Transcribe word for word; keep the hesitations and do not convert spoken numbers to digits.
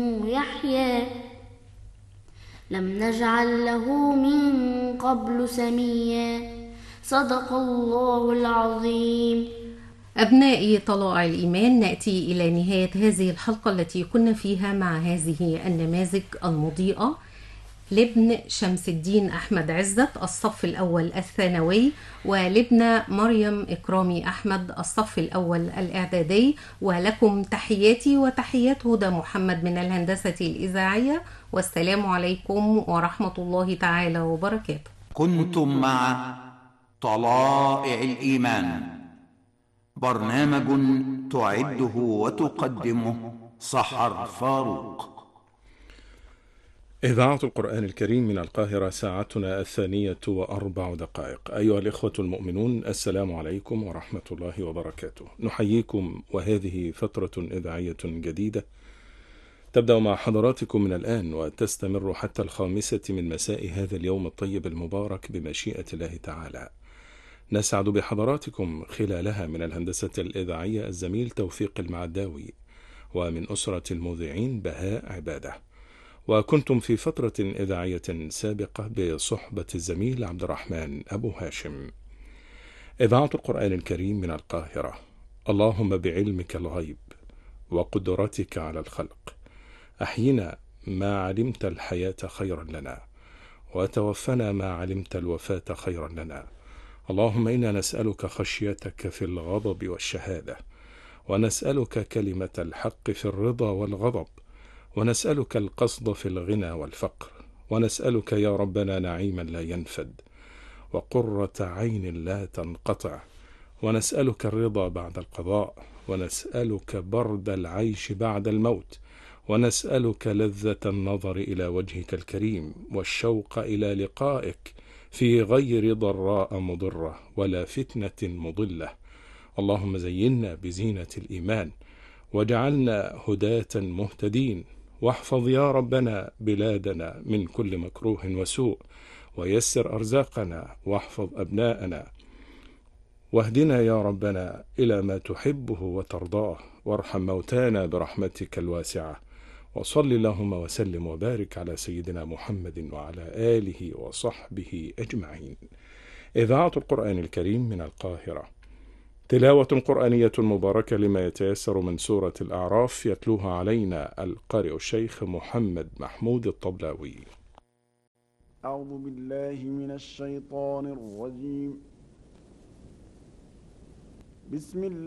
يحيى لم نجعل له من قبل سميا. صدق الله العظيم. أبنائي طلائع الإيمان، نأتي إلى نهاية هذه الحلقة التي كنا فيها مع هذه النماذج المضيئة لابن شمس الدين أحمد عزت الصف الأول الثانوي، ولابن مريم إكرامي أحمد الصف الأول الإعدادي. ولكم تحياتي وتحيات هدى محمد من الهندسة الإذاعية، والسلام عليكم ورحمة الله تعالى وبركاته. كنتم مع طلائع الإيمان، برنامج تعده وتقدمه سحر فاروق. إذاعة القرآن الكريم من القاهرة، ساعتنا الثانية وأربع دقائق. أيها الإخوة المؤمنون، السلام عليكم ورحمة الله وبركاته. نحييكم، وهذه فترة إذاعية جديدة تبدأ مع حضراتكم من الآن وتستمر حتى الخامسة من مساء هذا اليوم الطيب المبارك بمشيئة الله تعالى. نسعد بحضراتكم خلالها من الهندسة الإذاعية الزميل توفيق المعداوي، ومن أسرة المذيعين بهاء عبادة. وكنتم في فترة إذاعية سابقة بصحبة الزميل عبد الرحمن أبو هاشم. إذاعة القرآن الكريم من القاهرة. اللهم بعلمك الغيب وقدرتك على الخلق أحينا ما علمت الحياة خيرا لنا، وتوفنا ما علمت الوفاة خيرا لنا. اللهم إنا نسألك خشيتك في الغضب والشهادة، ونسألك كلمة الحق في الرضا والغضب، ونسألك القصد في الغنى والفقر، ونسألك يا ربنا نعيما لا ينفد، وقرة عين لا تنقطع، ونسألك الرضا بعد القضاء، ونسألك برد العيش بعد الموت، ونسألك لذة النظر إلى وجهك الكريم والشوق إلى لقائك في غير ضراء مضرة ولا فتنة مضلة. اللهم زينا بزينة الإيمان، وجعلنا هداة مهتدين، واحفظ يا ربنا بلادنا من كل مكروه وسوء، ويسر أرزاقنا، واحفظ أبناءنا، واهدنا يا ربنا إلى ما تحبه وترضاه، وارحم موتانا برحمتك الواسعة. وصل اللهم وسلم وبارك على سيدنا محمد وعلى آله وصحبه أجمعين. إذاعة القرآن الكريم من القاهرة. تلاوة قرآنية مباركة لما يتيسر من سورة الأعراف، يتلوها علينا القارئ الشيخ محمد محمود الطبلاوي. أعوذ بالله من الشيطان الرجيم. بسم الله